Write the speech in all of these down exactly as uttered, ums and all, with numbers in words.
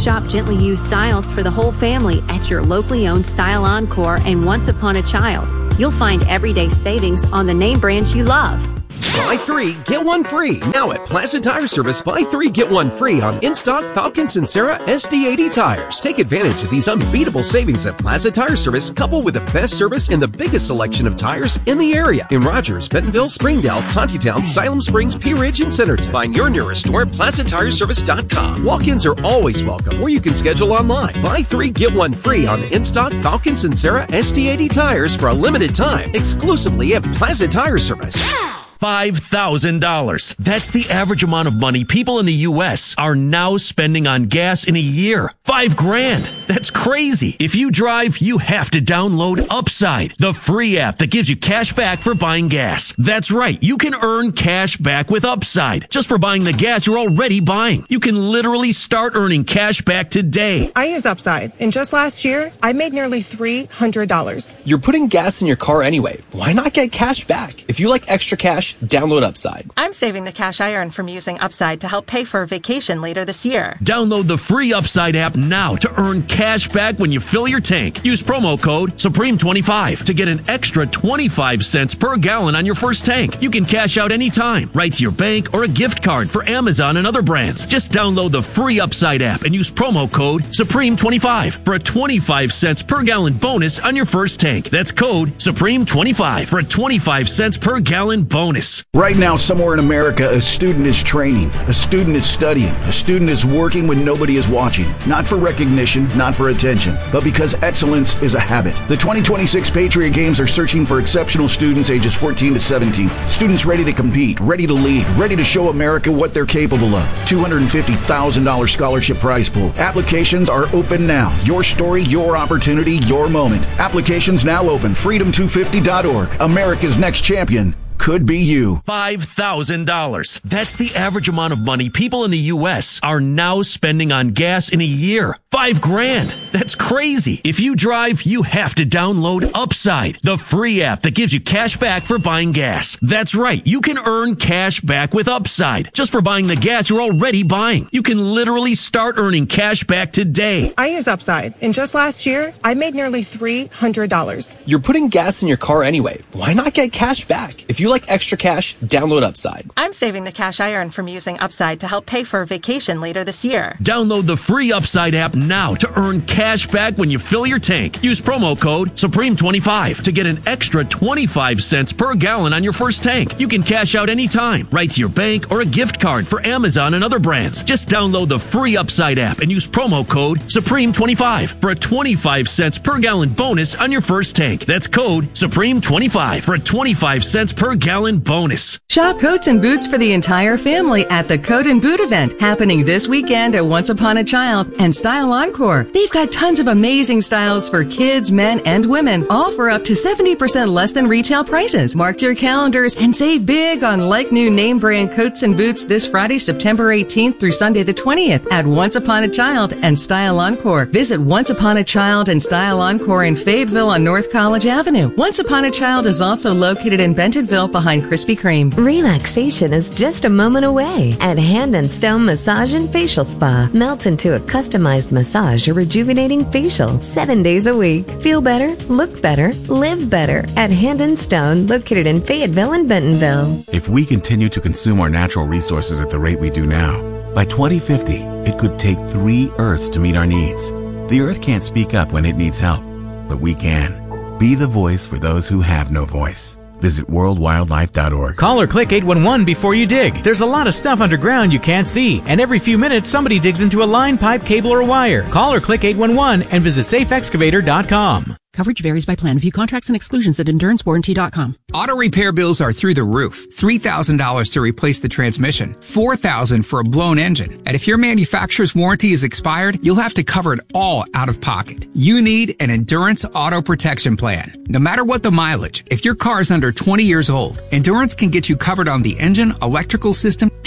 Shop gently used styles for the whole family at your locally owned Style Encore and Once Upon a Child. You'll find everyday savings on the name brands you love. Buy three, get one free. Now at Plaza Tire Service, buy three, get one free on in-stock Falcon Sincera S D eighty tires. Take advantage of these unbeatable savings at Plaza Tire Service, coupled with the best service and the biggest selection of tires in the area. In Rogers, Bentonville, Springdale, Tontitown, Siloam Springs, Pea Ridge, and Centerton. Find your nearest store at plaza tire service dot com. Walk-ins are always welcome, or you can schedule online. Buy three, get one free on in-stock Falcon Sincera S D eighty tires for a limited time, exclusively at Plaza Tire Service. five thousand dollars. That's the average amount of money people in the U S are now spending on gas in a year. Five grand. That's crazy. If you drive, you have to download Upside, the free app that gives you cash back for buying gas. That's right. You can earn cash back with Upside just for buying the gas you're already buying. You can literally start earning cash back today. I use Upside, and just last year, I made nearly three hundred dollars. You're putting gas in your car anyway. Why not get cash back? If you like extra cash, download Upside. I'm saving the cash I earn from using Upside to help pay for a vacation later this year. Download the free Upside app now to earn cash back when you fill your tank. Use promo code Supreme twenty-five to get an extra twenty-five cents per gallon on your first tank. You can cash out anytime, right to your bank or a gift card for Amazon and other brands. Just download the free Upside app and use promo code Supreme twenty-five for a twenty-five cents per gallon bonus on your first tank. That's code Supreme twenty-five for a twenty-five cents per gallon bonus. Right now, somewhere in America, a student is training, a student is studying, a student is working when nobody is watching. Not for recognition, not for attention, but because excellence is a habit. The twenty twenty-six Patriot Games are searching for exceptional students ages fourteen to seventeen. Students ready to compete, ready to lead, ready to show America what they're capable of. two hundred fifty thousand dollars scholarship prize pool. Applications are open now. Your story, your opportunity, your moment. Applications now open. freedom two fifty dot org. America's next champion could be you. five thousand dollars. That's the average amount of money people in the U S are now spending on gas in a year. Five grand. That's crazy. If you drive, you have to download Upside, the free app that gives you cash back for buying gas. That's right. You can earn cash back with Upside just for buying the gas you're already buying. You can literally start earning cash back today. I use Upside, and just last year, I made nearly three hundred dollars. You're putting gas in your car anyway. Why not get cash back? If you like extra cash, download Upside. I'm saving the cash I earn from using Upside to help pay for a vacation later this year. Download the free Upside app now to earn cash back when you fill your tank. Use promo code Supreme twenty-five to get an extra twenty-five cents per gallon on your first tank. You can cash out anytime, right to your bank or a gift card for Amazon and other brands. Just download the free Upside app and use promo code Supreme twenty-five for a twenty-five cents per gallon bonus on your first tank. That's code Supreme twenty-five for a twenty-five cents per gallon bonus. Shop coats and boots for the entire family at the Coat and Boot event happening this weekend at Once Upon a Child and Style Encore. They've got tons of amazing styles for kids, men, and women, all for up to seventy percent less than retail prices. Mark your calendars and save big on like new name brand coats and boots this Friday, September eighteenth through Sunday the twentieth at Once Upon a Child and Style Encore. Visit Once Upon a Child and Style Encore in Fayetteville on North College Avenue. Once Upon a Child is also located in Bentonville behind Krispy Kreme. Relaxation is just a moment away at Hand and Stone Massage and Facial Spa. Melt into a customized massage or rejuvenating facial seven days a week. Feel better, look better, live better at Hand and Stone, located in Fayetteville and Bentonville. If we continue to consume our natural resources at the rate we do now, by twenty fifty, it could take three Earths to meet our needs. The Earth can't speak up when it needs help, but we can. Be the voice for those who have no voice. Visit world wildlife dot org. Call or click eight one one before you dig. There's a lot of stuff underground you can't see, and every few minutes somebody digs into a line, pipe, cable, or wire. Call or click eight one one and visit safe excavator dot com. Coverage varies by plan. View contracts and exclusions at endurance warranty dot com. Auto repair bills are through the roof. three thousand dollars to replace the transmission, four thousand dollars for a blown engine. And if your manufacturer's warranty is expired, you'll have to cover it all out of pocket. You need an Endurance Auto Protection Plan. No matter what the mileage, if your car is under twenty years old, Endurance can get you covered on the engine, electrical system,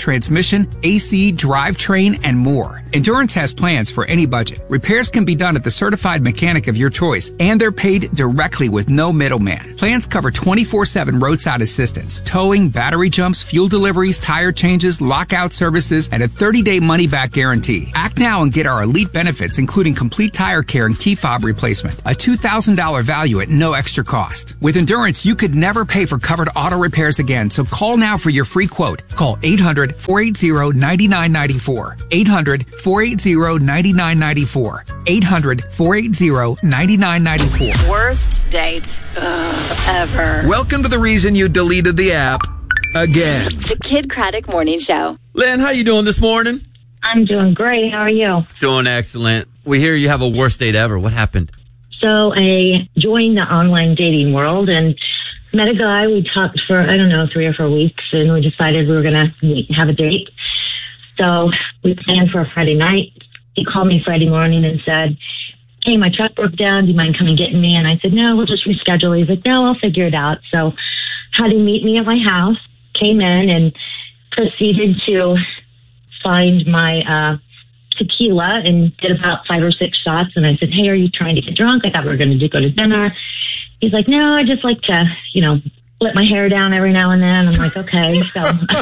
transmission, A C, drivetrain, and more. Endurance has plans for any budget. Repairs can be done at the certified mechanic of your choice, and they're paid directly with no middleman. Plans cover twenty-four seven roadside assistance, towing, battery jumps, fuel deliveries, tire changes, lockout services, and a thirty-day money-back guarantee. Act now and get our elite benefits, including complete tire care and key fob replacement. A two thousand dollars value at no extra cost. With Endurance, you could never pay for covered auto repairs again, so call now for your free quote. Call eight hundred, four eight zero, nine nine nine four. eight hundred, four eight zero, nine nine nine four. eight hundred, four eight zero, nine nine nine four. Worst date Ugh, ever. Welcome to the reason you deleted the app again. The Kid Craddock Morning Show. Lynn, how you doing this morning? I'm doing great. How are you? Doing excellent. We hear you have a worst date ever. What happened? So I joined the online dating world and met a guy. We talked for, I don't know, three or four weeks, and we decided we were going to have a date. So we planned for a Friday night. He called me Friday morning and said, hey, my truck broke down. Do you mind coming getting me? And I said, no, we'll just reschedule. He's like, no, I'll figure it out. So had him meet me at my house, came in, and proceeded to find my uh, tequila and did about five or six shots. And I said, hey, are you trying to get drunk? I thought we were going to go to dinner. He's like, no, I just like to, you know, let my hair down every now and then. I'm like, okay. So,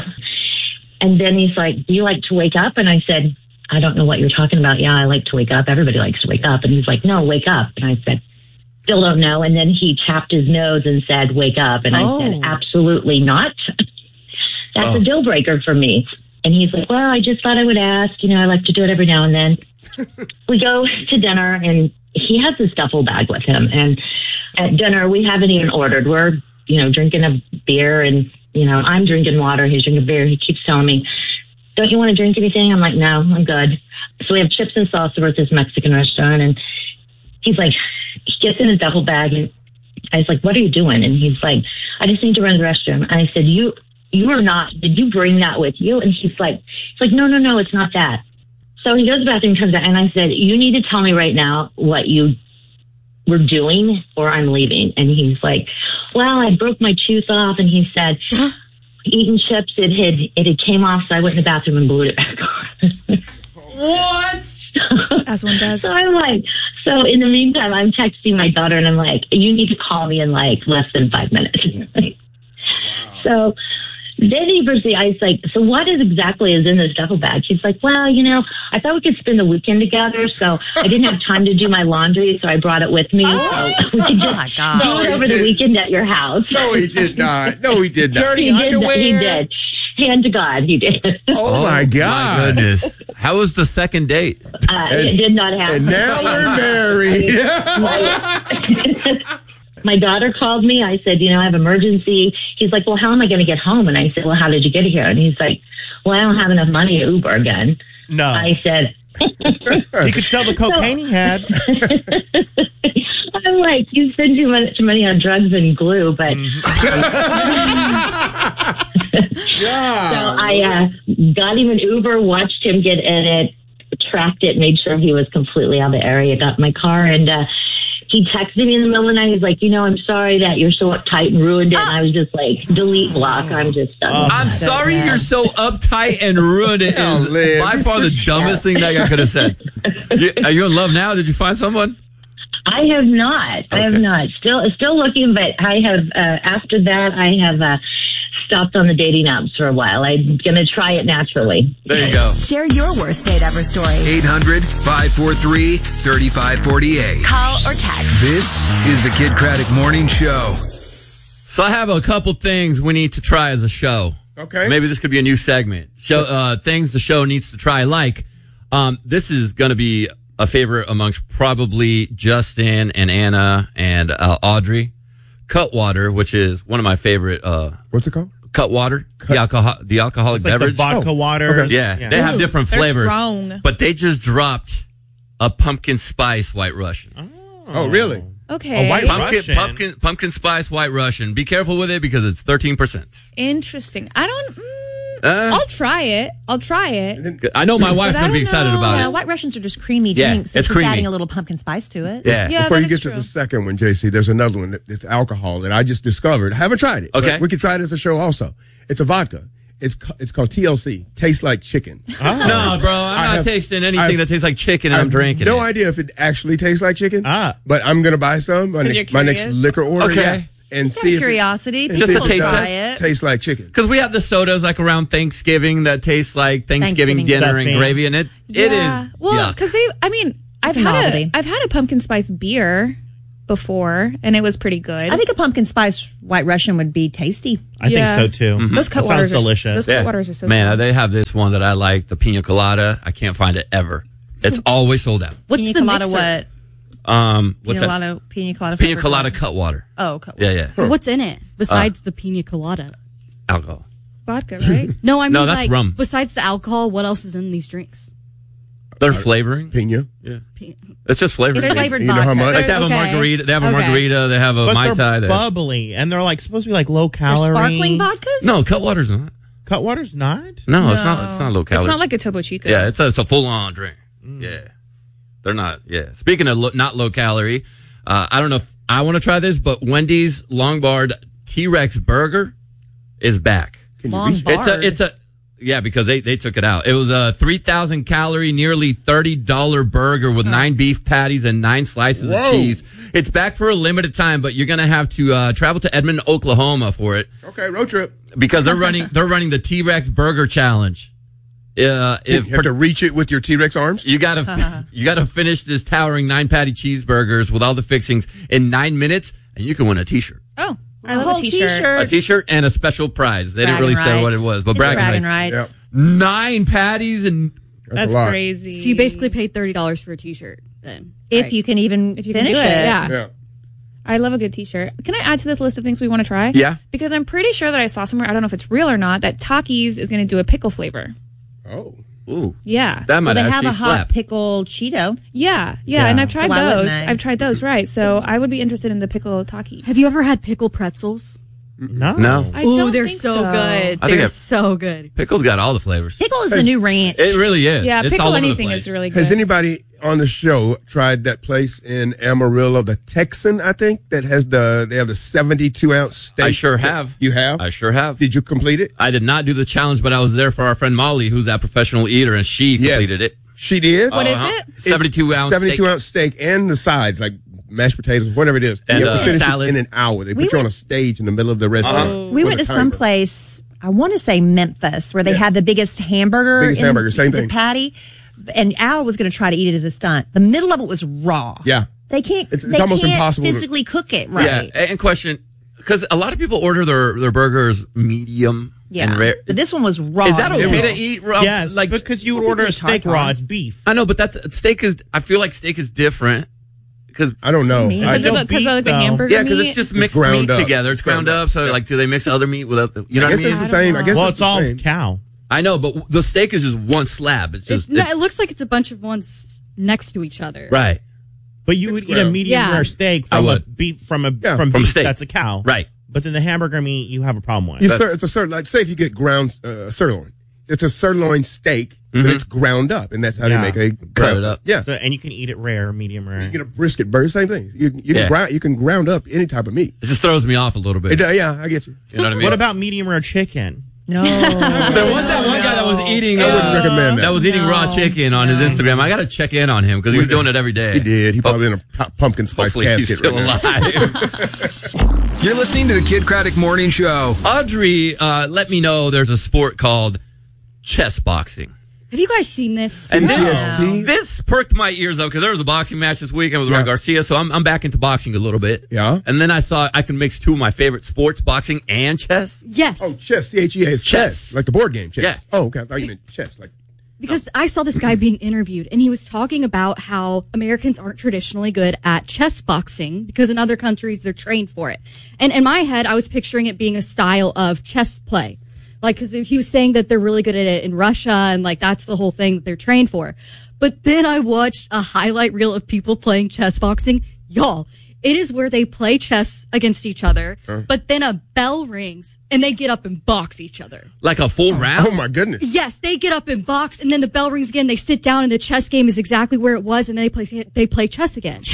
and then he's like, do you like to wake up? And I said, I don't know what you're talking about. Yeah, I like to wake up. Everybody likes to wake up. And he's like, no, wake up. And I said, still don't know. And then he chapped his nose and said, wake up. And oh. I said, absolutely not. That's oh. a deal breaker for me. And he's like, well, I just thought I would ask. You know, I like to do it every now and then. We go to dinner, and he has this duffel bag with him. And at dinner, we haven't even ordered. We're, you know, drinking a beer, and, you know, I'm drinking water. He's drinking beer. He keeps telling me, don't you want to drink anything? I'm like, no, I'm good. So we have chips and salsa at this Mexican restaurant. And he's like, he gets in his duffel bag, and I was like, what are you doing? And he's like, I just need to run to the restroom. And I said, you... You are not, did you bring that with you? And he's like, he's like, no, no, no, it's not that. So he goes to the bathroom, comes out, and I said, you need to tell me right now what you were doing or I'm leaving. And he's like, well, I broke my tooth off. And he said, eating chips, it had, it had came off, so I went in the bathroom and glued it back on. What? As one does. So I'm like, so in the meantime, I'm texting my daughter, and I'm like, you need to call me in like less than five minutes. So then he proceeded, I was like, so what is exactly is in this duffel bag? She's like, well, you know, I thought we could spend the weekend together, so I didn't have time to do my laundry, so I brought it with me. Oh, so we could just oh my God. do it No, over he the didn't. weekend at your house. No, he did not. No, he did not. Dirty he underwear. Did, he did. Hand to God, he did. Oh, my God. My goodness. How was the second date? Uh, it did not happen. And now we're married. my, my daughter called me. I said, you know, I have emergency. He's like, well, how am I going to get home? And I said, well, how did you get here? And he's like, well, I don't have enough money to Uber again. No. I said, he could sell the cocaine so, he had. I'm like, you spend too much money on drugs and glue, but Mm-hmm. um, yeah. So I uh, got him an Uber, watched him get in it, tracked it, made sure he was completely out of the area, got in my car, and uh, he texted me in the middle of the night. He's like, you know, I'm sorry that you're so uptight and ruined it. And I was just like, delete block. I'm just done. Oh, I'm so sorry bad. You're so uptight and ruined it. Is oh, by far the dumbest thing that guy could have said. You, are you in love now? Did you find someone? I have not. Okay. I have not. Still, still looking, but I have. Uh, after that, I have uh, stopped on the dating apps for a while. I'm going to try it naturally. There you go. Share your worst date ever story. eight hundred, five four three, three five four eight. Call or text. This is the Kid Craddock Morning Show. So I have a couple things we need to try as a show. Okay. Maybe this could be a new segment. Show uh, things the show needs to try. Like, um, this is going to be a favorite amongst probably Justin and Anna and uh, Audrey. Cutwater, which is one of my favorite. Uh, What's it called? Cutwater, Cut. the alcohol, the alcoholic it's like beverage. The vodka oh, water. Okay. Yeah, yeah, they have different They're flavors. Strong. But they just dropped a pumpkin spice White Russian. Oh, oh really? Okay. A White Pumpkin, Russian. pumpkin, pumpkin spice White Russian. Be careful with it because it's thirteen percent. Interesting. I don't. Mm, Uh, I'll try it. I'll try it. I know my wife's going to be excited know. about Yeah, it. White Russians are just creamy Yeah, drinks. So it's just creamy. adding a little pumpkin spice to it. Yeah. Yeah, Before that you is get true. to the second one, J C, there's another one. That, it's alcohol that I just discovered. I haven't tried it. Okay. But we can try it as a show also. It's a vodka. It's ca- it's called T L C. Tastes like chicken. Oh. No, bro, I'm I not have- tasting anything I've- that tastes like chicken. And I I'm have drinking no it. idea if it actually tastes like chicken. Ah. But I'm gonna buy some. My 'Cause next you're my next curious? liquor order. Okay. Yeah, and Just out see of if it- curiosity, and people see if try does it. Tastes like chicken. Because we have the sodas like around Thanksgiving that taste like Thanksgiving, Thanksgiving dinner stuffing. and gravy, and it it Yeah. is. Well, yuck. because they, I mean, I've a had novelty. a, I've had a pumpkin spice beer before, and it was pretty good. I think a pumpkin spice White Russian would be tasty. I Yeah. think so too. Mm-hmm. Those That Cutwaters sounds are delicious. Those Cutwaters are so Man, strong. they have this one that I like, the pina colada. I can't find it ever. It's always sold out. What's Pina the colada mixer? what? Um, what's Pina that? colada, pina colada. Pina flavored colada what? cut water. Oh, cut Yeah, yeah. What's in it besides the pina colada? Alcohol. Vodka, right? No, I mean No, that's like rum. besides the alcohol, what else is in these drinks? They're flavoring. Pina. Yeah. It's just flavoring. It's flavored You know vodka. how much? Like they have Okay. a margarita. They have a Okay. margarita. They have a But mai tai. they're They- bubbly, and they're like supposed to be like low They're calorie. sparkling vodkas? No, Cutwater's not. Cutwater's not. No, it's not. It's not low calorie. It's not like a Topo Chico. Yeah, it's a, it's a full on drink. Yeah, they're not. Yeah. Speaking of lo- not low calorie, uh, I don't know if I want to try this, but Wendy's Longbarred T-Rex burger is back. Can you reach? It's a. It's a. Yeah, because they, they took it out. It was a three thousand calorie, nearly thirty dollars burger with nine beef patties and nine slices Whoa. of cheese. It's back for a limited time, but you're going to have to uh, travel to Edmond, Oklahoma for it Okay, road trip. because they're running they're running the T-Rex burger challenge. Uh, if You have to reach it with your T-Rex arms. you gotta you gotta finish this towering nine patty cheeseburgers with all the fixings in nine minutes, and you can win a T-shirt, Oh, I A love whole a t-shirt. t-shirt. a T-shirt, and a special prize. They didn't Bragging really say what it rights. was, but It's bragging, bragging rights. rights. Nine patties and That's, That's a lot. crazy. So you basically paid thirty dollars for a T-shirt then, If right? you can even If you can finish do it. it. yeah. Yeah. I love a good t-shirt. Can I add to this list of things we want to try? Yeah. Because I'm pretty sure that I saw somewhere, I don't know if it's real or not, that Takis is going to do a pickle flavor. Oh. ooh, Yeah. that might Well, they have actually a hot slap. pickle Cheeto. Yeah. Yeah. Yeah. And I've tried So why wouldn't those. they? I've tried those, right. So I would be interested in the pickle Taki. Have you ever had pickle pretzels? No. No, I Ooh, don't they're think so, so. good. I think They're I've- so good. pickle's got all the flavors. Pickle is the new ranch. It really is. Yeah, it's pickle all over the anything place. is really good. Has anybody on the show tried that place in Amarillo, the Texan? I think that has the they have the seventy-two ounce steak. I sure have. You have? I sure have. Did you complete it? I did not do the challenge, but I was there for our friend Molly, who's that professional eater, and she Yes. completed it. She did. What is Uh-huh. it? seventy-two ounce seventy-two steak. ounce steak and the sides like mashed potatoes, whatever it is. And, you have to uh, finish salad. it in an hour. They put We you on went- a stage in the middle of the restaurant. Uh-huh. We with went a to timer. some place, I want to say Memphis, where they had the biggest hamburger. Biggest in hamburger, same the thing. patty. And Al was going to try to eat it as a stunt. The middle of it was raw. Yeah. They can't, It's- it's they almost can't impossible to- physically cook it right. Yeah, and and question, because a lot of people order their, their burgers medium Yeah. and rare. But this one was raw. Is that in the okay middle. to eat raw? Yes, like because you would Well, order a people eat steak raw. tartare. It's beef. I know, but that's steak is. I feel like steak is different because I don't know. Me? I Because don't- of, the- 'cause of, like the though. hamburger yeah, because meat? it's just It's mixed ground meat up. together. It's ground up. So like, do they mix other meat with? Other, you know I what I guess mean? it's the same. I guess Well, it's it's the all same. cow. I know, but the steak is just one slab. It's It, just no, it- it looks like it's a bunch of ones next to each other. right, But you would eat a ground. medium Yeah. rare steak I from a would. beef from a Yeah. from, From beef steak. that's a cow. right. But then the hamburger meat you have a problem with. You sir, it's a sir, like say if you get ground uh, sirloin, it's a sirloin steak, but Mhm. it's ground up, and that's how Yeah. they make a Cut ground it up. Yeah, So, and you can eat it rare, medium rare. you get a brisket burger, same thing. You, you can Yeah. ground, you can ground up any type of meat. It just throws me off a little bit. It, uh, yeah, I get you. You know what I mean? What about medium rare chicken? No. There was that one guy that was eating. I wouldn't uh, recommend that. That was eating raw chicken on his Instagram. I got to check in on him because he was doing it every day. He did. He probably in a pu- pumpkin spice Hopefully he's casket still right now. alive. You're listening to the Kid Craddock Morning Show. Audrey, uh, let me know there's a sport called chess boxing. Have you guys seen this? And this, G S T? this perked my ears up because there was a boxing match this weekend with Yeah. Ron Garcia, so I'm, I'm back into boxing a little bit. Yeah. And then I saw I can mix two of my favorite sports, boxing and chess. Yes. Oh, chess. C H E S. Chess. Chess. Like the board game chess. Yeah. Oh, okay. I thought you meant chess. Like Because I saw this guy being interviewed and he was talking about how Americans aren't traditionally good at chess boxing because in other countries they're trained for it. And in my head, I was picturing it being a style of chess play. Like, cause he was saying that they're really good at it in Russia and like that's the whole thing that they're trained for. But then I watched a highlight reel of people playing chess boxing. Y'all, it is where they play chess against each other, Huh. but then a bell rings and they get up and box each other. Like a full round? oh my goodness. Yes, they get up and box, and then the bell rings again. They sit down, and the chess game is exactly where it was, and they play they play chess again.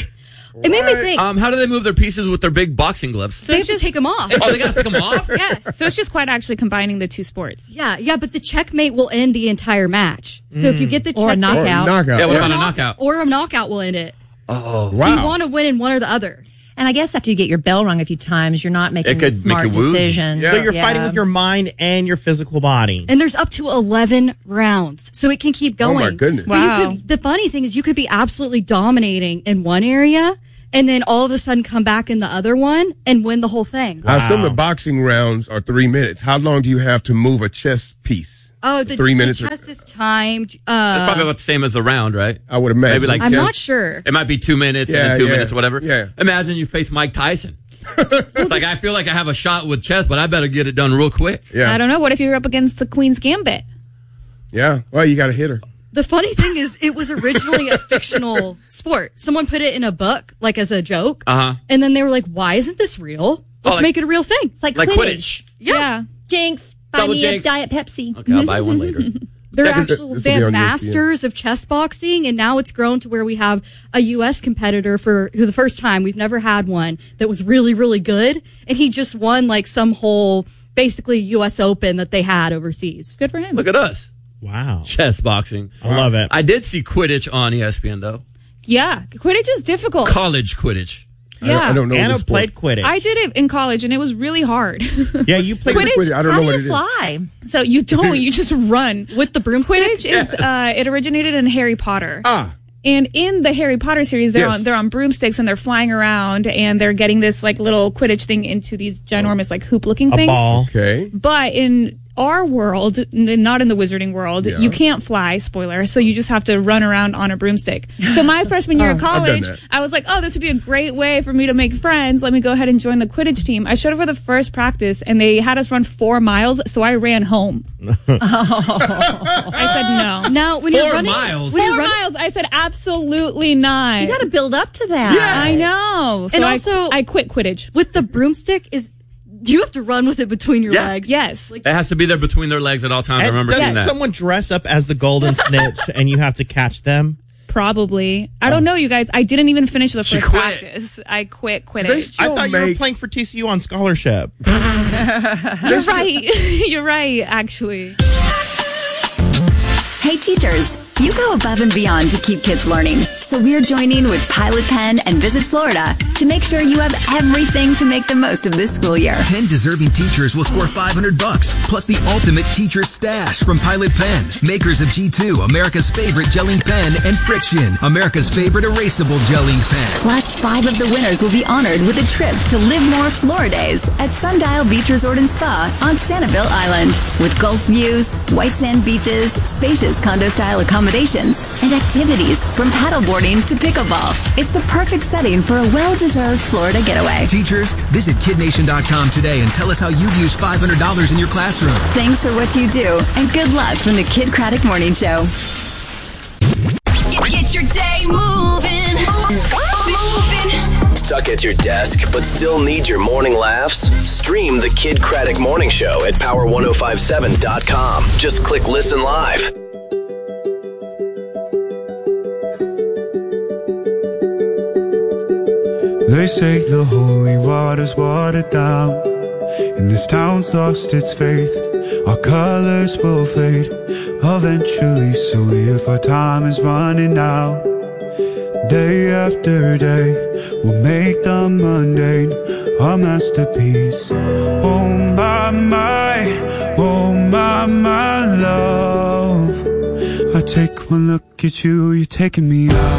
It made me think. Um, how do they move their pieces with their big boxing gloves? So they have to take them off. Oh, they got to take them off? Yes. So it's just quite actually combining the two sports. Yeah, yeah, but the checkmate will end the entire match. So if you get the Or a checkmate, knockout. Or a knockout. Yeah, what or, about a a knock- knockout? or a knockout will end it. Oh, So you Wow. want to win in one or the other. And I guess after you get your bell rung a few times, you're not making It could a smart make you woozy. decision. Yeah. So you're fighting with your mind and your physical body. And there's up to eleven rounds. So it can keep going. Oh, my goodness. But you Wow. could- the funny thing is you could be absolutely dominating in one area and then all of a sudden come back in the other one and win the whole thing. I assume the boxing rounds are three minutes. How long do you have to move a chess piece? Oh, the, Three minutes the or- chess is timed. It's Uh, probably about the same as the round, right? I would imagine. Maybe like I'm ten. not sure. It might be two minutes and Yeah, then two yeah. minutes, whatever. Yeah. Imagine you face Mike Tyson. It's like, I feel like I have a shot with chess, but I better get it done real quick. Yeah. I don't know. What if you're up against the Queen's Gambit? Yeah. Well, you got to hit her. The funny thing is, it was originally a fictional sport. Someone put it in a book, like as a joke. Uh-huh. And then they were like, why isn't this real? Let's like- make it a real thing. It's like, Like Quidditch. Quidditch. Yeah. Jinx, buy Double me jinx. a Diet Pepsi. Okay, I'll buy one later. They're Yeah, 'cause actual, this they will be have on E S P N. masters of chess boxing, and now it's grown to where we have a U S competitor for who the first time we've never had one that was really, really good. And he just won like some whole, basically U S Open that they had overseas. Good for him. Look at us. Wow. Chess boxing. I love it. I did see Quidditch on E S P N, though. Yeah. Quidditch is difficult. College Quidditch. I don't, Yeah. I don't know Anna this sport. played Quidditch. I did it in college and it was really hard. Yeah, you played Quidditch- Quidditch, I don't How know do what you it is. fly? So you don't, you just run. With the broomstick? Quidditch is, uh, it originated in Harry Potter. Ah. And in the Harry Potter series, they're Yes. on they're on broomsticks and they're flying around and they're getting this like little Quidditch thing into these ginormous like hoop looking a things. ball. Okay. But in our world, n- not in the wizarding world, Yeah. you can't fly, spoiler, so you just have to run around on a broomstick. So my freshman year of I've done college, that. I was like, oh, this would be a great way for me to make friends. Let me go ahead and join the Quidditch team. I showed up for the first practice and they had us run four miles, so I ran home. I said no. Now, when Four you're running, miles? when Four you're running, miles. I said absolutely not. You got to build up to that. I know. So And I- also- I quit Quidditch. with the broomstick is, you have to run with it between your Yeah. legs. Yes. It has to be there between their legs at all times. I And remember doesn't seeing that. someone dress up as the golden snitch and you have to catch them? Probably. I don't know, you guys. I didn't even finish the She first quit. practice. I quit They Quidditch. still I thought you were make- playing for T C U on scholarship. You're right. You're right, actually. Hey teachers, you go above and beyond to keep kids learning. So we're joining with Pilot Pen and Visit Florida to make sure you have everything to make the most of this school year. ten deserving teachers will score five hundred bucks, plus the ultimate teacher stash from Pilot Pen, makers of G two, America's favorite gelling pen, and Friction, America's favorite erasable gelling pen. Plus, five of the winners will be honored with a trip to Live More Floridays at Sundial Beach Resort and Spa on Sanibel Island. With Gulf views, white sand beaches, spacious condo-style accommodations, and activities from paddleboarding to pickleball. It's the perfect setting for a well-deserved Florida getaway. Teachers, visit kid nation dot com today and tell us how you'd use five hundred dollars in your classroom. Thanks for what you do, and good luck from the Kid Craddock Morning Show. Get your day moving. Moving. Stuck at your desk but still need your morning laughs? Stream the Kid Craddock Morning Show at power ten fifty-seven dot com. Just click listen live. They say the holy water's watered down, and this town's lost its faith. Our colors will fade eventually, so if our time is running out, day after day, we'll make the mundane our masterpiece. Oh my, my, oh my, my love, I take one look at you, you're taking me out.